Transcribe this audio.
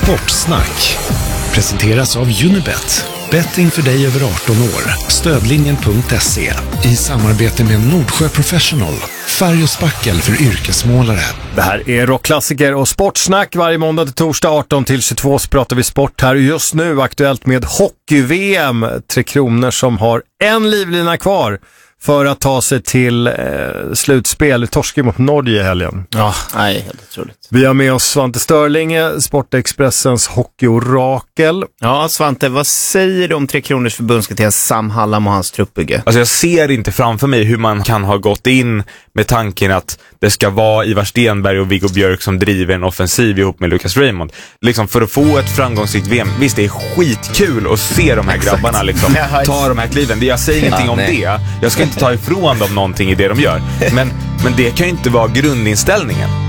Sportsnack presenteras av Unibet. Betting för dig över 18 år. Stödlinjen.se i samarbete med Nordsjö Professional. Färg och spackel för yrkesmålare. Det här är rockklassiker och sportsnack. Varje måndag till torsdag 18-22 så pratar vi sport här. Just nu aktuellt med hockey-VM. Tre Kronor som har en livlina kvar för att ta sig till slutspel. Torskning mot Norge i helgen. Ja, nej, helt otroligt. Vi har med oss Svante Störlinge, Sportexpressens hockeyorakel. Ja, Svante, vad säger du om Tre Kronors förbundskapten Sam Hallam och hans truppbygge? Alltså jag ser inte framför mig hur man kan ha gått in med tanken att det ska vara Ivar Stenberg och Viggo Björk som driver en offensiv ihop med Lucas Raymond. Liksom för att få ett framgångsrikt VM. Visst, det är skitkul att se de här grabbarna liksom ta de här kliven. Jag säger ingenting om det. Jag ska inte ta ifrån dem någonting i det de gör. Men det kan ju inte vara grundinställningen.